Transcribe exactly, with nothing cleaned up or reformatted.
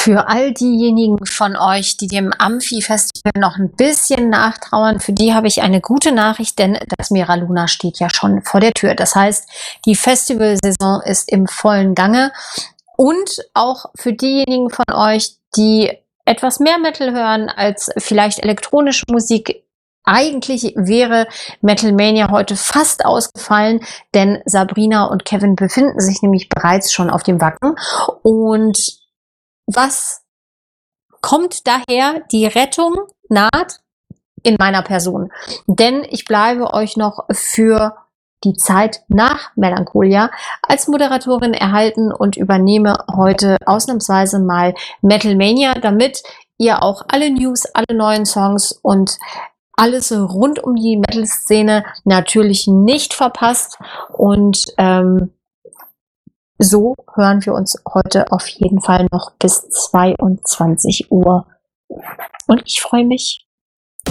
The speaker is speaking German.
Für all diejenigen von euch, die dem Amphi-Festival noch ein bisschen nachtrauern, für die habe ich eine gute Nachricht, denn das Mera Luna steht ja schon vor der Tür. Das heißt, die Festivalsaison ist im vollen Gange. Und auch für diejenigen von euch, die etwas mehr Metal hören als vielleicht elektronische Musik. Eigentlich wäre Metal Mania heute fast ausgefallen, denn Sabrina und Kevin befinden sich nämlich bereits schon auf dem Wacken. Und was kommt daher? Die Rettung naht in meiner Person. Denn ich bleibe euch noch für die Zeit nach Melancholia als Moderatorin erhalten und übernehme heute ausnahmsweise mal Metal Mania, damit ihr auch alle News, alle neuen Songs und alles rund um die Metal-Szene natürlich nicht verpasst. Und ähm, so hören wir uns heute auf jeden Fall noch bis zweiundzwanzig Uhr. Und ich freue mich.